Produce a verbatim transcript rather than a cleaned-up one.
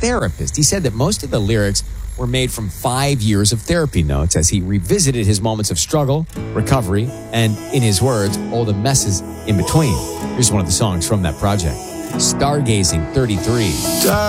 therapist. He said that most of the lyrics were made from five years of therapy notes as he revisited his moments of struggle, recovery, and, in his words, all the messes in between. Here's one of the songs from that project. Stargazing thirty-three.